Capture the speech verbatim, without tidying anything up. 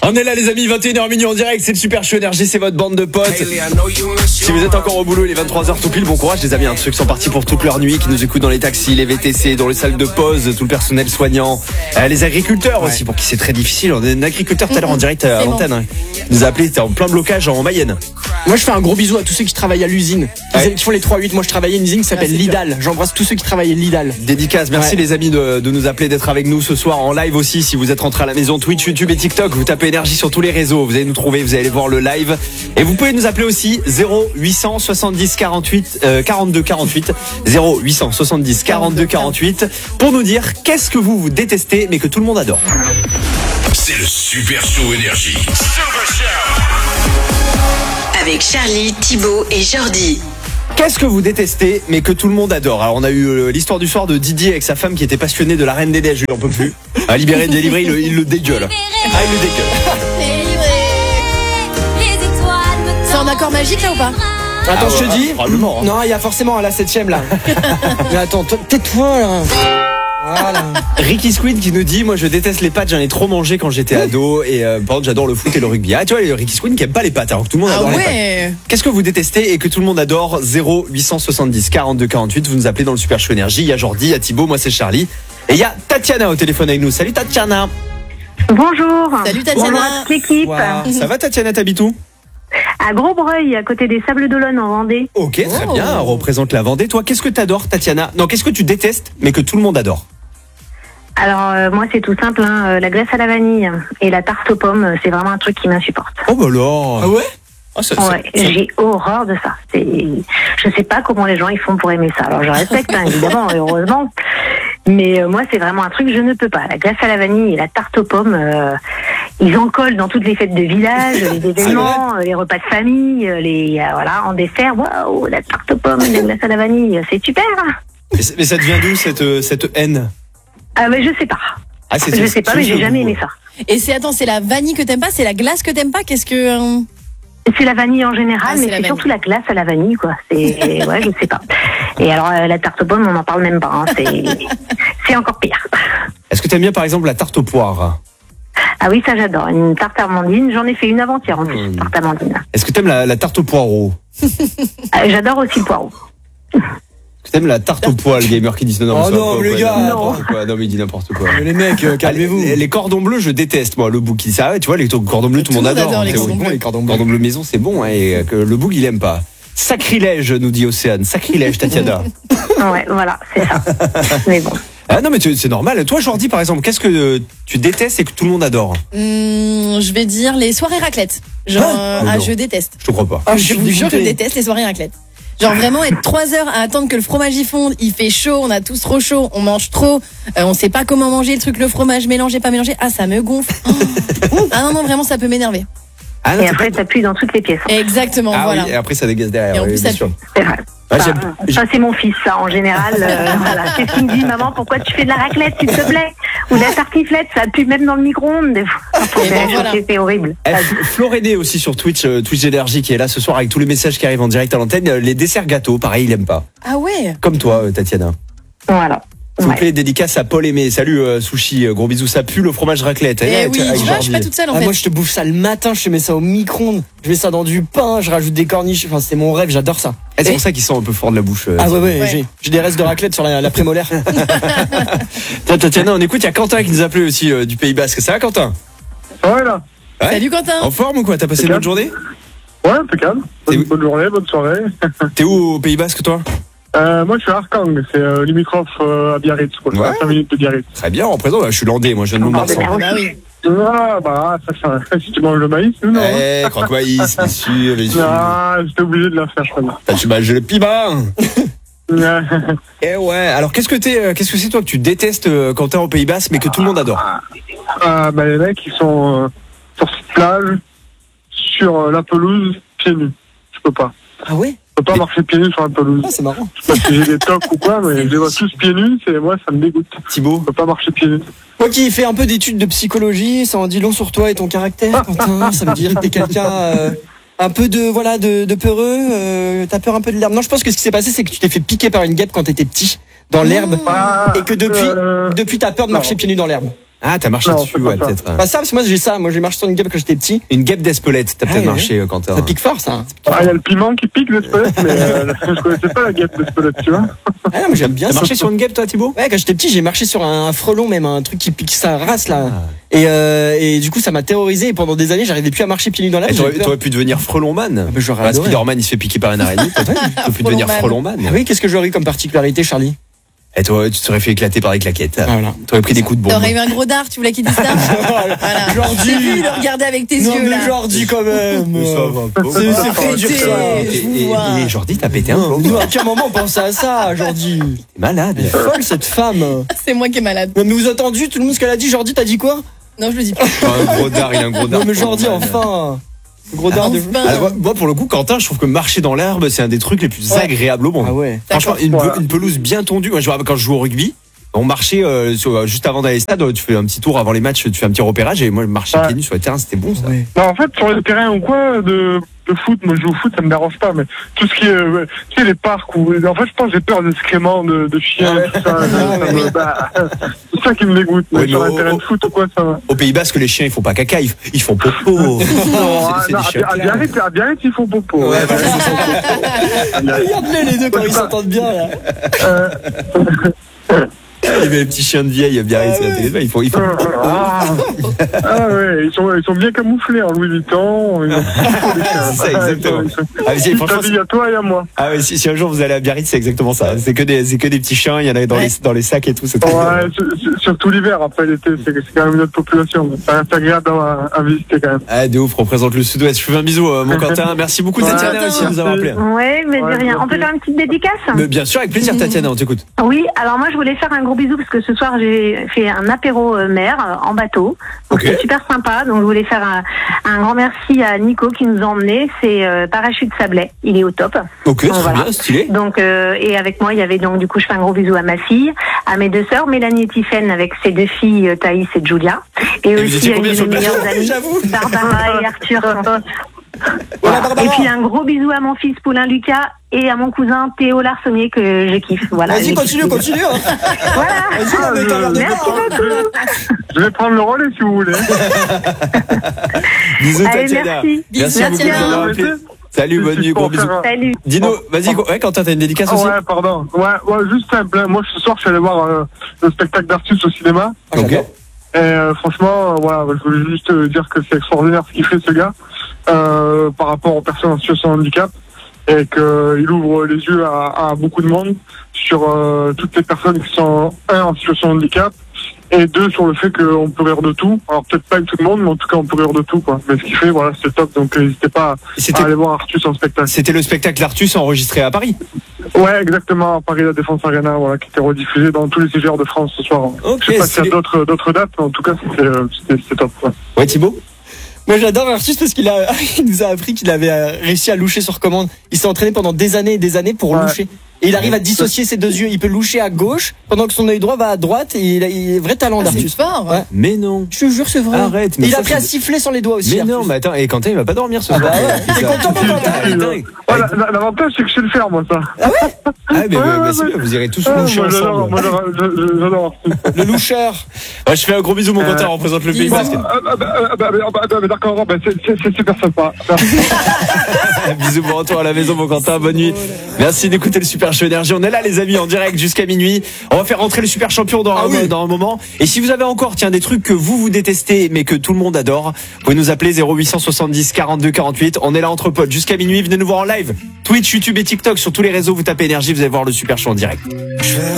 On est là les amis, vingt et une heures minuit en direct, c'est le Super Show Énergie, c'est votre bande de potes. Si vous êtes encore au boulot, il est vingt-trois heures tout pile, bon courage les amis, hein, ceux qui sont partis pour toute leur nuit, qui nous écoutent dans les taxis, les V T C, dans les salles de pause, tout le personnel soignant, euh, les agriculteurs ouais. aussi, pour qui c'est très difficile. On a un agriculteur tout à l'heure en direct à l'antenne, hein, il nous a appelé, c'était en plein blocage en Mayenne. Moi je fais un gros bisou à tous ceux qui travaillent à l'usine, ouais. qui font les trois huit. Moi je travaillais à une usine qui s'appelle ah, Lidl, j'embrasse tous ceux qui travaillent à Lidl. Dédicace, merci ouais. les amis de, de nous appeler, d'être avec nous ce soir en live aussi. Si vous êtes rentrés à la maison, Twitch, YouTube et TikTok, vous tapez Énergie sur tous les réseaux, vous allez nous trouver, vous allez voir le live. Et vous pouvez nous appeler aussi zéro huit cent soixante-dix quarante-huit euh, quarante-deux quarante-huit zéro huit cent soixante-dix quarante-deux quarante-huit pour nous dire qu'est-ce que vous vous détestez mais que tout le monde adore. C'est le Super Show Énergie. Super Show avec Charlie, Thibaut et Jordi. Qu'est-ce que vous détestez mais que tout le monde adore? Alors on a eu euh, l'histoire du soir de Didier avec sa femme qui était passionnée de la Reine des Neiges, il en peut plus. À libérer, délivrer, il, il le dégueule. Ah, il le dégueule. C'est en accord magique là ou pas? Attends, ah, je te ouais, dis. Ah, hein. Non, il y a forcément à la septième là. Mais attends, tais-toi là. Voilà. Ricky Squid qui nous dit moi je déteste les pâtes, j'en ai trop mangé quand j'étais ado et euh, par contre j'adore le foot et le rugby. Ah tu vois Ricky Squid qui aime pas les pâtes alors que tout le monde ah adore ouais. les pâtes. Qu'est-ce que vous détestez et que tout le monde adore? Zéro huit cent soixante-dix quarante-deux quarante-huit, vous nous appelez dans le Super Show Énergie. Il y a Jordi, il y a Thibaut, moi c'est Charlie et il y a Tatiana au téléphone avec nous. Salut Tatiana. Bonjour. Salut Tatiana. Bonjour à toute l'équipe. Wow. Ça va Tatiana, t'habites où? À Grosbreuil, à côté des Sables d'Olonne en Vendée. Ok, très oh. bien, on représente la Vendée. Toi, qu'est-ce que t'adores Tatiana? Non, qu'est-ce que tu détestes mais que tout le monde adore? Alors euh, moi c'est tout simple, hein, la glace à la vanille et la tarte aux pommes, c'est vraiment un truc qui m'insupporte. Oh bah là. Ah ouais? Ah, ça, ouais, ça, ça... j'ai horreur de ça. C'est... Je sais pas comment les gens ils font pour aimer ça. Alors je respecte hein, évidemment, heureusement. Mais euh, moi c'est vraiment un truc, je ne peux pas. La glace à la vanille et la tarte aux pommes, euh, ils en collent dans toutes les fêtes de village, les événements, les repas de famille, les euh, voilà en dessert. Waouh, la tarte aux pommes, la glace à la vanille, c'est super. Mais, mais ça devient d'où cette cette haine? Ah mais je sais pas. Ah, c'est, je c'est, sais pas, c'est mais j'ai jamais aimé ça. Et c'est attends, c'est la vanille que t'aimes pas, c'est la glace que t'aimes pas, qu'est-ce que euh... C'est la vanille en général, ah, mais c'est, c'est surtout la glace à la vanille, quoi. C'est ouais, je sais pas. Et alors euh, la tarte aux pommes, on n'en parle même pas. Hein. C'est c'est encore pire. Est-ce que t'aimes bien par exemple la tarte aux poires? Ah oui, ça j'adore. Une tarte amandine, j'en ai fait une avant-hier en plus, mmh. tarte amandine. Est-ce que t'aimes la, la tarte aux poireaux? euh, J'adore aussi le poireau. Est-ce que t'aimes la tarte au poil, gamer qui dit non, non, oh non, le gars, non. Quoi. Non, mais il dit n'importe quoi. Mais les mecs, euh, calmez-vous. Les, les cordons bleus, je déteste, moi. Le boug, il dit ça, tu vois, les cordons bleus, tout le monde adore. adore hein, les cordons bleus. Les cordons bleus. Cordons bleus maison, c'est bon, hein, et que le boug, il aime pas. Sacrilège, nous dit Océane. Sacrilège, Tatiana. Ouais, voilà, c'est ça. Mais bon. Ah non, mais tu, c'est normal. Toi, Jordi, par exemple, qu'est-ce que tu détestes et que tout le monde adore? Mmh, je vais dire les soirées raclette. Genre, ah, ah, oh je déteste. Je te crois pas. Ah, je vous jure que je déteste les soirées raclette. Genre vraiment être trois heures à attendre que le fromage y fonde, il fait chaud, on a tous trop chaud, on mange trop, euh, on sait pas comment manger le truc, le fromage mélangé, pas mélangé, ah ça me gonfle. Oh. Ah non non vraiment ça peut m'énerver. Ah, non, et après t'appuies dans toutes les pièces. Exactement, ah, voilà. Oui, et après ça dégaze derrière. Et en oui, plus bien ça sûr. C'est vrai. Ah, ça, ça c'est mon fils, ça en général. Euh, voilà. C'est ce qu'il me dit, maman, pourquoi tu fais de la raclette, s'il te plaît, ou de la tartiflette, ça pue même dans le micro-ondes des fois. C'est, ben, voilà. c'est, c'est horrible. F- Floréné aussi sur Twitch, euh, Twitch Énergie qui est là ce soir avec tous les messages qui arrivent en direct à l'antenne. Euh, les desserts gâteaux, pareil, il aime pas. Ah ouais. Comme toi, euh, Tatiana. Voilà. S'il vous Ouais. plaît, dédicace à Paul Aimé. Salut euh, Sushi, euh, gros bisous. Ça pue le fromage raclette. Eh Eh, oui, avec tu vois, je suis Jordi. pas toute seule en Ah, fait. moi je te bouffe ça le matin, je te mets ça au micro-ondes, je mets ça dans du pain, je rajoute des corniches, enfin c'est mon rêve, j'adore ça. Eh, c'est Et- pour ça qu'ils sont un peu forts de la bouche. euh, Ah ouais, ouais, Ouais. J'ai, j'ai des restes de raclette sur la, la prémolaire. Tiens, Tatiana, on écoute, il y a Quentin qui nous a appelé aussi euh, du Pays Basque. Ça va, Quentin? Voilà. Ouais. Salut Quentin. En forme ou quoi? T'as passé une bonne journée? Ouais, impeccable. T'es Bonne, où bonne journée, bonne soirée. T'es où au Pays Basque, toi? euh, moi, je suis à Arkang, c'est euh, limitrophe euh, à Biarritz, quoi. Ouais. À cinq minutes de Biarritz. Très bien, en présent, je suis landais, moi, je viens de Encore des Montmarsan. mères Ah aussi. bah oui. Ah, bah, ça, ça, si tu manges le maïs, non. Eh, croque-maïs, bien sûr, bien sûr. Ah, j'étais obligé de la faire, je crois. Ah, tu manges le piment. Eh ouais, alors qu'est-ce que t'es, euh, qu'est-ce que c'est toi que tu détestes euh, quand t'es au Pays Basque, mais que tout le monde adore? Ah, bah, les mecs, ils sont euh, sur cette plage, sur euh, la pelouse, pieds nus. Je peux pas. Ah ouais? Je peux pas marcher pieds nus sur la pelouse. Ah, c'est marrant. Je sais pas si j'ai des tocs ou quoi, mais je les vois tous pieds nus, c'est, moi, ça me dégoûte. Thibaut? Je peux pas marcher pieds nus. Moi qui fais un peu d'études de psychologie, ça en dit long sur toi et ton caractère, Quentin. Ça veut dire que t'es quelqu'un euh, un peu de voilà de, de peureux. Euh, t'as peur un peu de l'herbe. Non, je pense que ce qui s'est passé, c'est que tu t'es fait piquer par une guêpe quand t'étais petit dans l'herbe Ah, et que depuis euh, depuis t'as peur de marcher non. pieds nus dans l'herbe. Ah, t'as marché Non, dessus, c'est pas ouais, ça. peut-être. euh. Pas ça, parce que moi j'ai ça. Moi j'ai marché sur une guêpe quand j'étais petit. Une guêpe d'Espelette, t'as Ah, peut-être ouais. marché, euh, Quentin. Ça pique fort, ça. Ah, il y a le piment qui pique d'Espelette, mais euh, je connaissais pas la guêpe d'Espelette, tu vois. Ah non, mais j'aime bien T'as ça. marché sur une guêpe, toi, Thibaut? Ouais, quand j'étais petit, j'ai marché sur un, un frelon, même un truc qui pique sa race là. Ah. Et, euh, et du coup, ça m'a terrorisé. Et pendant des années, j'arrivais plus à marcher pieds nus dans l'air. Eh, j'avais T'aurais, peur. t'aurais pu devenir frelonman. bah, j'aurais Bah, adoré. Spider-Man, il se fait piquer par une araignée. T'aurais t'aurais pu devenir frelonman. Ah oui, qu'est-ce que j'aurais eu comme particularité, Charlie? Et toi, tu te serais fait éclater par des claquettes. Ah, voilà. T'aurais pris des coups de bombe. T'aurais eu un gros dard, tu voulais qu'il dise ça? Voilà. Jordi. J'ai vu le regarder avec tes Non, yeux, mais là. Jordi, quand même. Mais ça va pas. C'est c'est trop Arrêtez. dur, ça. Et, je vous et, vois. et Jordi, t'as pété un Non, plomb. nous, à quel moment on pensait à ça, Jordi? T'es malade. Elle est folle, cette femme. Non, C'est moi qui est malade. mais vous avez entendu tout le monde ce qu'elle a dit? Jordi, t'as dit quoi? Non, je le dis pas. Un gros dard, il a un gros dard. Non, mais Jordi, enfin. Gros dard de. Enfin. Alors, moi- moi, pour le coup, Quentin, je trouve que marcher dans l'herbe, c'est un des trucs les plus Ouais. agréables au monde. Ah ouais. Franchement, une, D'accord. une pelouse bien tondue. Moi, je vois, quand je joue au rugby, on marchait euh, sur- juste avant d'aller au stade, tu fais un petit tour avant les matchs, tu fais un petit repérage, et moi, je marchais Ouais. pieds nus sur le terrain, c'était bon, ça. Ouais. Non, en fait, sur les terrains ou quoi de, de foot, moi je joue au foot, ça me dérange pas, mais tout ce qui est, euh, tu sais, les parcs où, en fait, je pense que j'ai peur des excréments de, de chiens, Ouais. tout ça, Ah, ça ouais. me- bah, c'est ça qui me dégoûte. Mais Ouais, sur mais un au- terrain au- de foot ou quoi, ça va. Au Pays Basque, les chiens, ils font pas caca, ils, ils font popo. Non, C'est- ah, c'est non, des chiens à Biarritz, à Biarritz, ils font popo. Ouais, Ouais, voilà, À Biarritz. Regarde-les les deux quand ils s'entendent bien, là. Euh, Il y avait les petits chiens de vieille à Biarritz, à la télé, ils font, ils font. ah, ah ouais, ils sont, ils sont bien camouflés en Louis Vuitton. Ils ont tout les chiens. C'est ça, exactement. Ils sont- Ah, mais si, Ils franchement, s'habillent à toi et à moi. Ah ouais, si, si un jour vous allez à Biarritz, c'est exactement ça. C'est que des, c'est que des petits chiens, il y en a dans, les, dans les sacs et tout. C'est très Ouais, drôle. sur- sur- surtout l'hiver, après l'été, c'est c'est quand même une autre population. Ça reste agréable à, à visiter quand même. Ah, de ouf, représente le Sud-Ouest. Je fais un bisou, euh, mon Quentin. Merci beaucoup, Ouais. Tatiana, aussi, de nous avoir appelé. Ouais, mais Ouais, de rien. je On peut vous faire une petite dédicace? Mais bien sûr, avec plaisir, Tatiana, on t'écoute. Oui, alors moi je voulais faire un gros bisou parce que ce soir j'ai fait un apéro euh, mer euh, en bateau. Donc Ok. c'est super sympa. Donc je voulais faire un, un grand merci à Nico qui nous a emmenés. C'est euh, Parachute Sablé. Il est au top. Ok, très Voilà. bien, stylé. Donc euh, et avec moi il y avait donc du coup je fais un gros bisou à ma fille, à mes deux sœurs Mélanie et Tiffaine avec ses deux filles euh, Thaïs et Julia, et, vous aussi étiez à combien une sur de le mes meilleures bateau amies, J'avoue. Barbara et Arthur. Voilà, Et Barbara. puis un gros bisou à mon fils Paulin Lucas et à mon cousin Théo Larsonnier que je kiffe. Voilà. Vas-y, Je continue, kiffe. continue. hein. Voilà. Vas-y, non, mais t'as l'air de Merci bien, hein. beaucoup. Je vais prendre le relais si vous voulez. Bisous, Allez, Tatiana. merci. Merci Bisous, beaucoup de nous Tatiana. avoir appelé. Salut, bonne nuit, gros bisous. Salut. Dino, vas-y, ouais, Quentin, t'as une dédicace Ah aussi? ouais, pardon. Ouais, ouais, juste simple. hein. Moi, ce soir, je suis allé voir euh, le spectacle d'Artus au cinéma. Ah, Ok. j'adore. Et euh, franchement, euh, voilà, je voulais juste euh, dire que c'est extraordinaire ce qu'il fait, ce gars, euh, par rapport aux personnes en situation de handicap. Et qu'il ouvre les yeux à, à beaucoup de monde sur euh, toutes les personnes qui sont, un, en situation de handicap, et deux, sur le fait qu'on peut rire de tout. Alors peut-être pas avec tout le monde, mais en tout cas on peut rire de tout, quoi. Mais ce qu'il fait, voilà, c'est top. Donc euh, n'hésitez pas C'était- à aller voir Artus en spectacle. C'était le spectacle Artus enregistré à Paris. Ouais, exactement, à Paris La Défense Arena, voilà, qui était rediffusé dans tous les C G R de France ce soir. Ok, Je sais pas s'il y stylé. a d'autres d'autres dates, mais en tout cas c'était euh, c'était c'était top, quoi. Ouais, Thibaut? Moi j'adore Artus parce qu'il a, il nous a appris qu'il avait euh, réussi à loucher sur commande. Il s'est entraîné pendant des années et des années pour Ouais. loucher. Et il arrive à dissocier ses deux yeux. Il peut loucher à gauche pendant que son œil droit va à droite. Et il a, il a vrai talent Ah, c'est d'Artus. fort. Ouais. Mais non. Je te jure, c'est vrai. Arrête, Et mais il ça, a appris à c'est- siffler sans les doigts aussi. Mais non, Artus. mais attends, et Quentin, il va pas dormir ce Ah soir. bah ouais. Il T'es va- content, mon Quentin? Ah, dingue. Ouais, la- la- L'avantage, c'est que je sais le faire, moi, ça. Ah, mais, Ouais, bah, ouais, c'est ouais. bien, vous irez tous Ah, loucher moi, j'adore, ensemble. moi, j'adore, je- j'adore Artus. Le loucheur. Ouais, je fais un gros bisou, mon Euh, Quentin, représente le Pays bisous. Basque. Ah, bah, bah, bah, bah, bah, bah, bah, d'accord, bah, c'est c'est- c'est super sympa. Merci. Bisous pour retour à la maison, mon Quentin. Bonne nuit. Merci d'écouter le Super Show Énergie. On est là, les amis, en direct jusqu'à minuit. On va faire rentrer le super champion dans, Ah un, oui. dans un moment. Et si vous avez encore, tiens, des trucs que vous, vous détestez, mais que tout le monde adore, vous pouvez nous appeler zéro huit cent soixante-dix quarante-deux quarante-huit. On est là entre potes jusqu'à minuit. Venez nous voir en live. Twitch, YouTube et TikTok sur tous les réseaux. Vous tapez Énergie, vous allez voir le Super Show en direct.